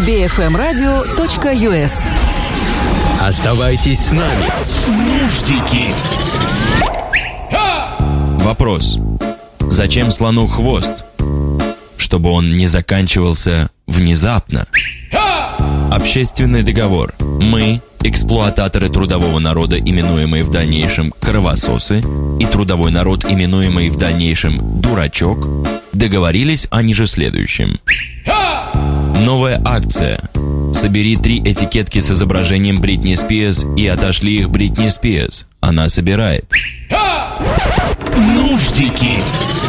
bfmradio.us. Оставайтесь с нами. Нуждики. Вопрос. Зачем слону хвост? Чтобы он не заканчивался внезапно. Общественный договор. Мы, эксплуататоры трудового народа, именуемые в дальнейшем кровососы, и трудовой народ, именуемый в дальнейшем дурачок, договорились о ниже следующем. Новая акция. Собери 3 этикетки с изображением Бритни Спирс и отошли их Бритни Спирс. Она собирает. Нуждики.